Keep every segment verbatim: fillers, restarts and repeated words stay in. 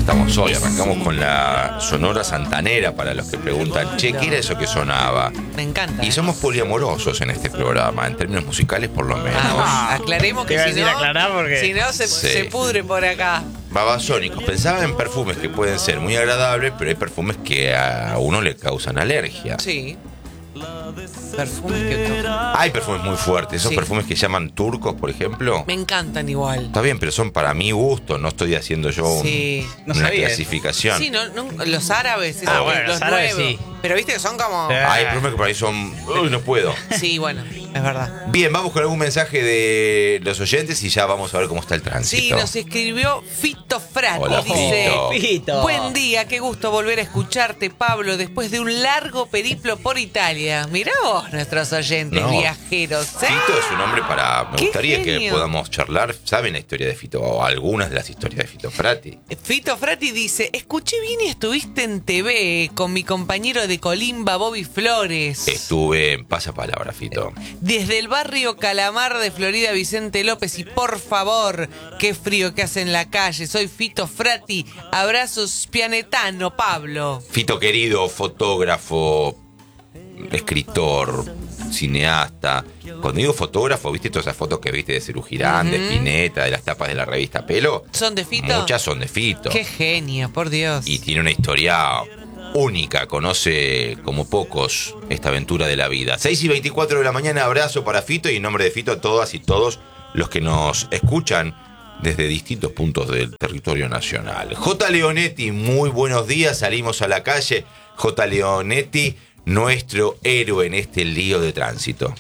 estamos hoy. Arrancamos con la Sonora Santanera, para los que preguntan, che, ¿qué era eso que sonaba? Me encanta. Y ¿eh? somos poliamorosos en este programa, en términos musicales por lo menos. Ah, aclaremos que si no, aclarar porque... si no se, Sí. se pudre por acá. Babasónicos. Pensaba en perfumes que pueden ser muy agradables, pero hay perfumes que a uno le causan alergia. Sí. Perfumes que otro. Hay perfumes muy fuertes, esos Sí. perfumes que llaman turcos, por ejemplo. Me encantan igual. Está bien, pero son para mi gusto, no estoy haciendo yo un- Sí. No una sabía. clasificación. Sí, no, no, los árabes. Ah, esos, bueno, los árabes nuevos. sí. Pero viste que son como... Sí. Hay perfumes que por ahí son... Uy, no puedo. Sí, bueno, es verdad. Bien, vamos con algún mensaje de los oyentes y ya vamos a ver cómo está el tránsito. Sí, nos escribió Fito Frati. Hola, Dice: Fito. Fito. buen día, qué gusto volver a escucharte, Pablo, después de un largo periplo por Italia. Mirá vos, nuestros oyentes No. viajeros. ¿eh? Fito es un hombre para... Me ¡Qué gustaría que genio! podamos charlar. ¿Saben la historia de Fito? O algunas de las historias de Fito Frati. Fito Frati dice: escuché bien y estuviste en T V con mi compañero de Colimba, Bobby Flores. Estuve en pasapalabra, Fito. Desde el barrio Calamar de Florida, Vicente López. Y por favor, qué frío que hace en la calle. Soy Fito Frati. Abrazos pianetano, Pablo. Fito querido, fotógrafo, escritor, cineasta. Cuando digo fotógrafo, ¿viste todas esas fotos que viste de Cerú Girán, de Ujú. Spinetta, de las tapas de la revista Pelo? ¿Son de Fito? Muchas son de Fito. Qué genio, por Dios. Y tiene una historia única, conoce como pocos esta aventura de la vida. seis y veinticuatro de la mañana, abrazo para Fito y en nombre de Fito a todas y todos los que nos escuchan desde distintos puntos del territorio nacional. J. Leonetti, muy buenos días, salimos a la calle. J. Leonetti, nuestro héroe en este lío de tránsito.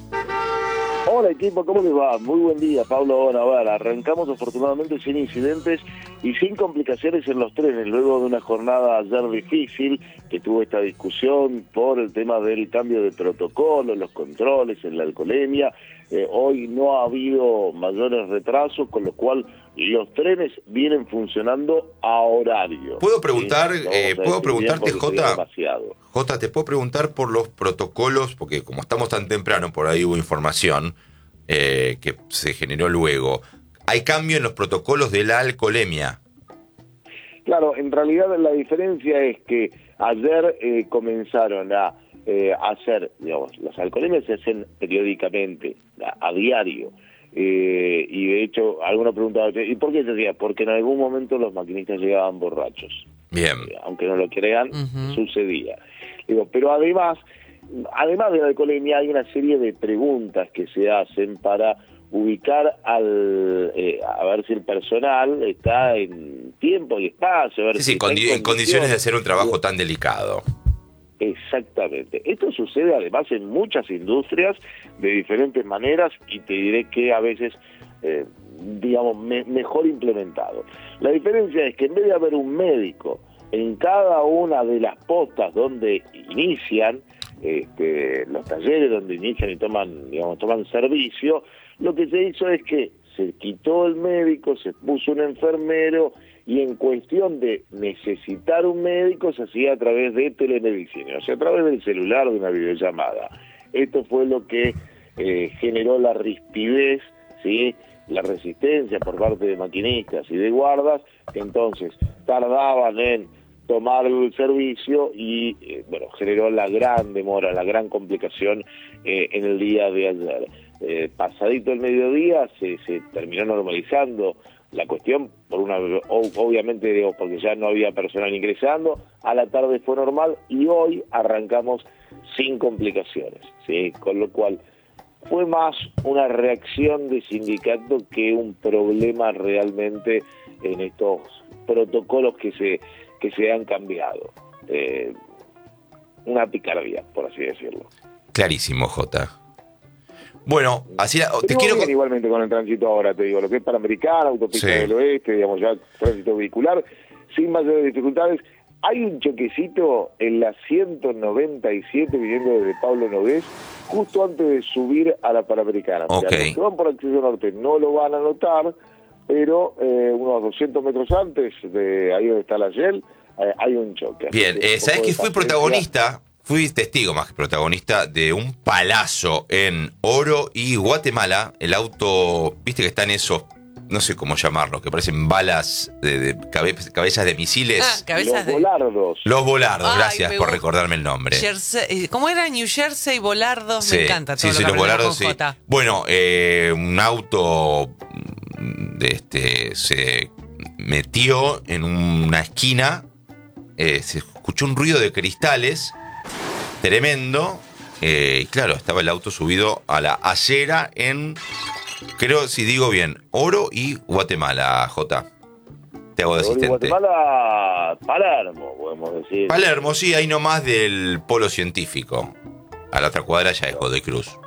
Hola equipo, ¿cómo les va? Muy buen día, Pablo Navarra. Arrancamos afortunadamente sin incidentes y sin complicaciones en los trenes, luego de una jornada ayer difícil que tuvo esta discusión por el tema del cambio de protocolo, los controles en la alcoholemia. Eh, hoy no ha habido mayores retrasos, con lo cual los trenes vienen funcionando a horario. ¿Puedo preguntar, Sí, no eh, vamos a puedo decir preguntarte, bien porque Jota? sería demasiado. Jota, te puedo preguntar por los protocolos, porque como estamos tan temprano, por ahí hubo información eh, que se generó luego. ¿Hay cambio en los protocolos de la alcoholemia? Claro, en realidad la diferencia es que ayer eh, comenzaron a eh, hacer, digamos, las alcoholemias se hacen periódicamente, a, a diario. Eh, y de hecho, algunos preguntaban, ¿y por qué se hacía? Porque en algún momento los maquinistas llegaban borrachos. Bien. Eh, aunque no lo crean, Ujú. sucedía. Digo, pero además, además de la alcoholemia, hay una serie de preguntas que se hacen para ubicar al, eh, a ver si el personal está en tiempo y espacio, a ver Sí, si sí, está condi- en condiciones de hacer un trabajo Digo, tan delicado. Exactamente. Esto sucede además en muchas industrias de diferentes maneras y te diré que a veces, eh, digamos, me- mejor implementado. La diferencia es que en vez de haber un médico en cada una de las postas donde inician, este, los talleres donde inician y toman, digamos, toman servicio, lo que se hizo es que se quitó el médico, se puso un enfermero y en cuestión de necesitar un médico se hacía a través de telemedicina, o sea, a través del celular, de una videollamada. Esto fue lo que eh, generó la rispidez, ¿sí?, la resistencia por parte de maquinistas y de guardas, que entonces tardaban en tomar el servicio y, eh, bueno, generó la gran demora, la gran complicación eh, en el día de ayer. Eh, pasadito el mediodía se, se terminó normalizando la cuestión, por una obviamente digo, porque ya no había personal ingresando, a la tarde fue normal y hoy arrancamos sin complicaciones, ¿sí? Con lo cual fue más una reacción de sindicato que un problema realmente en estos protocolos que se que se han cambiado. Eh, una picardía, por así decirlo. Clarísimo, Jota. Bueno, así la- te Pero quiero... bien igualmente con el tránsito ahora, te digo, lo que es Panamericana, Autopista Sí. del Oeste, digamos ya tránsito vehicular, sin mayores dificultades. Hay un choquecito en la ciento noventa y siete viniendo desde Pablo Nogués, justo antes de subir a la Panamericana. O sea, Ok. los que van por acceso norte no lo van a notar, pero eh, unos doscientos metros antes de ahí donde está la Shell, eh, hay un choque. Así Bien, que eh, un ¿sabés poco que de fui paciencia. protagonista? Fui testigo más que protagonista de un palazo en Oro y Guatemala. El auto, viste que están esos no sé cómo llamarlo, que parecen balas de, de cabe, cabezas de misiles. Ah, cabezas Los de... volardos. Los volardos, Ay, gracias me por gusta. recordarme el nombre. Jersey, ¿cómo era? New Jersey, volardos, Sí, me encanta todo sí, lo sí, que los aprendemos volardos, con sí. Jota. Bueno, eh, un auto de este se metió en una esquina, eh, se escuchó un ruido de cristales tremendo, eh, y claro, estaba el auto subido a la acera en, creo, si digo bien, Oro y Guatemala, Jota. Te hago de Oro y asistente. Guatemala, Palermo, podemos decir. Palermo, sí, ahí nomás del polo científico. A la otra cuadra ya es Godoy Cruz.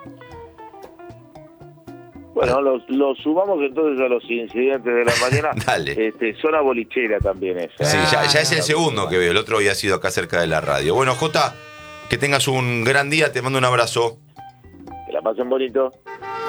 Bueno, los, los sumamos entonces a los incidentes de la mañana. Dale. Este, zona bolichera también esa. Sí, ya, ya es el Ah, segundo que veo. El otro había sido acá cerca de la radio. Bueno, Jota, que tengas un gran día. Te mando un abrazo. Que la pasen bonito.